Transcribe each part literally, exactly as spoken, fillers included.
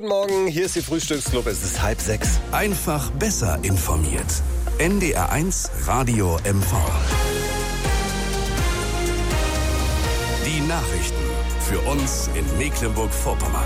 Guten Morgen, hier ist die Frühstücksclub. Es ist halb sechs. Einfach besser informiert. N D R eins Radio M V. Die Nachrichten für uns in Mecklenburg-Vorpommern.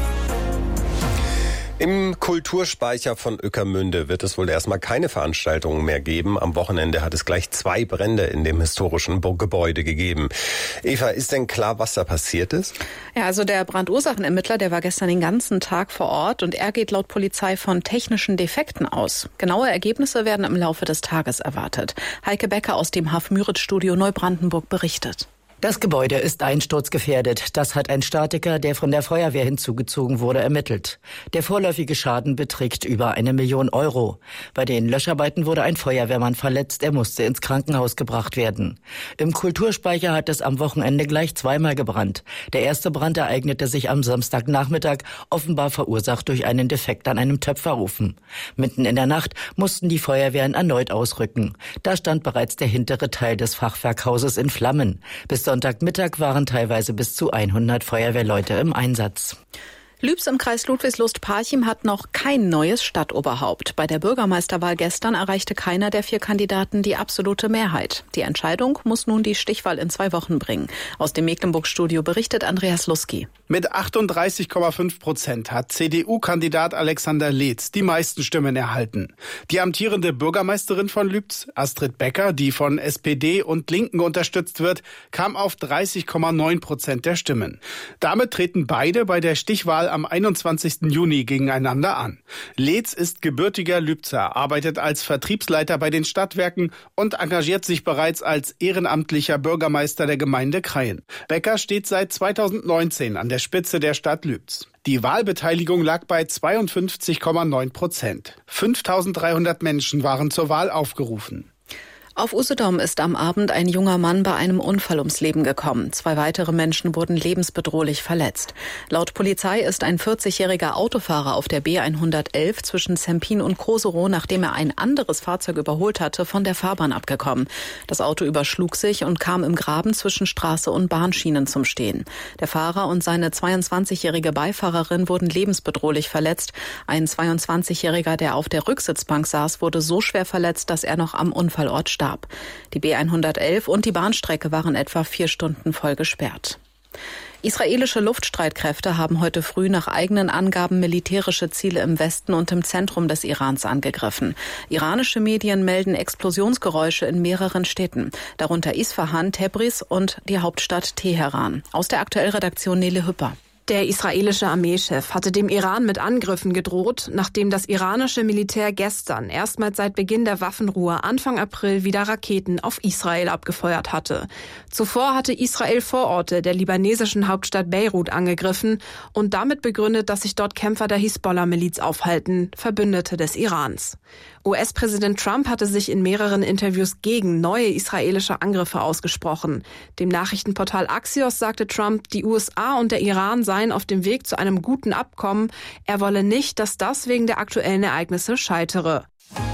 Im Kulturspeicher von Ueckermünde wird es wohl erstmal keine Veranstaltungen mehr geben. Am Wochenende hat es gleich zwei Brände in dem historischen Gebäude gegeben. Eva, ist denn klar, was da passiert ist? Ja, also der Brandursachenermittler, der war gestern den ganzen Tag vor Ort und er geht laut Polizei von technischen Defekten aus. Genaue Ergebnisse werden im Laufe des Tages erwartet. Heike Becker aus dem Haf-Müritz-Studio Neubrandenburg berichtet. Das Gebäude ist einsturzgefährdet. Das hat ein Statiker, der von der Feuerwehr hinzugezogen wurde, ermittelt. Der vorläufige Schaden beträgt über eine Million Euro. Bei den Löscharbeiten wurde ein Feuerwehrmann verletzt. Er musste ins Krankenhaus gebracht werden. Im Kulturspeicher hat es am Wochenende gleich zweimal gebrannt. Der erste Brand ereignete sich am Samstagnachmittag, offenbar verursacht durch einen Defekt an einem Töpferofen. Mitten in der Nacht mussten die Feuerwehren erneut ausrücken. Da stand bereits der hintere Teil des Fachwerkhauses in Flammen. Bis Sonntagmittag waren teilweise bis zu hundert Feuerwehrleute im Einsatz. Lübs im Kreis Ludwigslust-Parchim hat noch kein neues Stadtoberhaupt. Bei der Bürgermeisterwahl gestern erreichte keiner der vier Kandidaten die absolute Mehrheit. Die Entscheidung muss nun die Stichwahl in zwei Wochen bringen. Aus dem Mecklenburg-Studio berichtet Andreas Luski. Mit achtunddreißig Komma fünf Prozent hat C D U-Kandidat Alexander Leetz die meisten Stimmen erhalten. Die amtierende Bürgermeisterin von Lübs, Astrid Becker, die von S P D und Linken unterstützt wird, kam auf dreißig Komma neun Prozent der Stimmen. Damit treten beide bei der Stichwahl am einundzwanzigsten Juni gegeneinander an. Leetz ist gebürtiger Lübzer, arbeitet als Vertriebsleiter bei den Stadtwerken und engagiert sich bereits als ehrenamtlicher Bürgermeister der Gemeinde Krayen. Becker steht seit zweitausendneunzehn an der Spitze der Stadt Lübz. Die Wahlbeteiligung lag bei zweiundfünfzig Komma neun Prozent. fünftausenddreihundert Menschen waren zur Wahl aufgerufen. Auf Usedom ist am Abend ein junger Mann bei einem Unfall ums Leben gekommen. Zwei weitere Menschen wurden lebensbedrohlich verletzt. Laut Polizei ist ein vierzigjähriger Autofahrer auf der B hundertelf zwischen Zempin und Kroserow, nachdem er ein anderes Fahrzeug überholt hatte, von der Fahrbahn abgekommen. Das Auto überschlug sich und kam im Graben zwischen Straße und Bahnschienen zum Stehen. Der Fahrer und seine zweiundzwanzigjährige Beifahrerin wurden lebensbedrohlich verletzt. Ein zweiundzwanzigjähriger, der auf der Rücksitzbank saß, wurde so schwer verletzt, dass er noch am Unfallort starb. Die B hundertelf und die Bahnstrecke waren etwa vier Stunden voll gesperrt. Israelische Luftstreitkräfte haben heute früh nach eigenen Angaben militärische Ziele im Westen und im Zentrum des Irans angegriffen. Iranische Medien melden Explosionsgeräusche in mehreren Städten, darunter Isfahan, Tabriz und die Hauptstadt Teheran. Aus der Aktuellredaktion Nele Hüpper. Der israelische Armeechef hatte dem Iran mit Angriffen gedroht, nachdem das iranische Militär gestern erstmals seit Beginn der Waffenruhe Anfang April wieder Raketen auf Israel abgefeuert hatte. Zuvor hatte Israel Vororte der libanesischen Hauptstadt Beirut angegriffen und damit begründet, dass sich dort Kämpfer der Hisbollah-Miliz aufhalten, Verbündete des Irans. U S-Präsident Trump hatte sich in mehreren Interviews gegen neue israelische Angriffe ausgesprochen. Dem Nachrichtenportal Axios sagte Trump, die U S A und der Iran seien auf dem Weg zu einem guten Abkommen. Er wolle nicht, dass das wegen der aktuellen Ereignisse scheitere.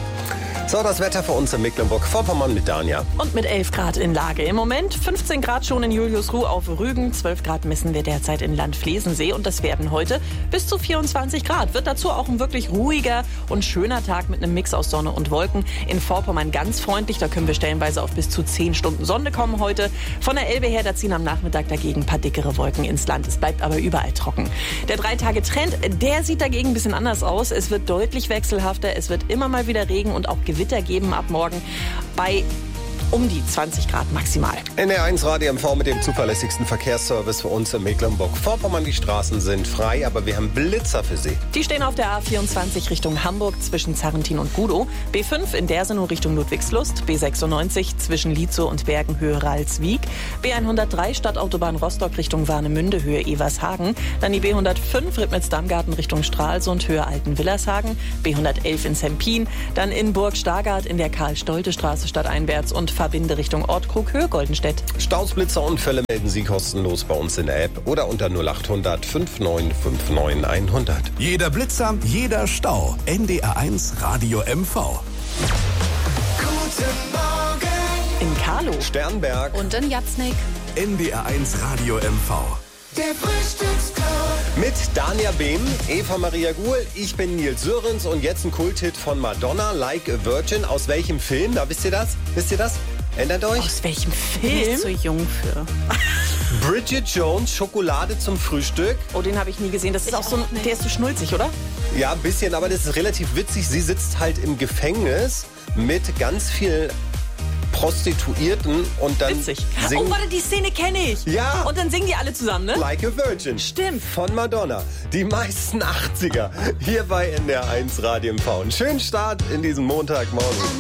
So, das Wetter für uns in Mecklenburg-Vorpommern mit Dania. Und mit elf Grad in Lage. Im Moment fünfzehn Grad schon in Juliusruh auf Rügen, zwölf Grad messen wir derzeit in Landflesensee und das werden heute bis zu vierundzwanzig Grad. Wird dazu auch ein wirklich ruhiger und schöner Tag mit einem Mix aus Sonne und Wolken. In Vorpommern ganz freundlich, da können wir stellenweise auf bis zu zehn Stunden Sonne kommen heute. Von der Elbe her, da ziehen am Nachmittag dagegen ein paar dickere Wolken ins Land. Es bleibt aber überall trocken. Der Drei-Tage-Trend, der sieht dagegen ein bisschen anders aus. Es wird deutlich wechselhafter, es wird immer mal wieder Regen und auch Gewitter geben ab morgen bei um die zwanzig Grad maximal. N D R eins Radio M V mit dem zuverlässigsten Verkehrsservice für uns in Mecklenburg-Vorpommern. Die Straßen sind frei, aber wir haben Blitzer für Sie. Die stehen auf der A vierundzwanzig Richtung Hamburg zwischen Zarrentin und Gudow, B fünf in Dersenow Richtung Ludwigslust, B sechsundneunzig zwischen Lietzow und Bergen Höhe Ralswiek, B hundertdrei Stadtautobahn Rostock Richtung Warnemünde Höhe Evershagen, dann die B hundertfünf Ribnitz-Dammgarten Richtung Stralsund Höhe Altenwillershagen, B hundertelf in Zempin, dann in Burg-Stargard in der Karl-Stolte-Straße stadteinwärts und Verbinde Richtung Ortkrug Höhe Goldenstedt. Staus, Blitzer und Fälle melden Sie kostenlos bei uns in der App oder unter null achthundert fünfundneunzig hundert. Jeder Blitzer, jeder Stau. N D R eins Radio M V. Guten Morgen In Karlow, Sternberg Und in Jatznik. N D R eins Radio M V. Der Frühstücksclub. Mit Dania Behm, Eva Maria Guhl, ich bin Nils Sörens und jetzt ein Kulthit von Madonna, Like a Virgin. Aus welchem Film? Da wisst ihr das? Wisst ihr das? Erinnert euch? Aus welchem Bin ich Film? zu jung für. Bridget Jones, Schokolade zum Frühstück. Oh, den habe ich nie gesehen. Das ist auch so ein, der ist so schnulzig, oder? Ja, ein bisschen, aber das ist relativ witzig. Sie sitzt halt im Gefängnis mit ganz vielen Prostituierten und dann Witzig. singen... Oh, warte, die Szene kenne ich. Ja. Und dann singen die alle zusammen, ne? Like a Virgin. Stimmt. Von Madonna. Die meisten achtziger. Hier bei N D R eins Radio M V. Einen schönen Start in diesem Montagmorgen.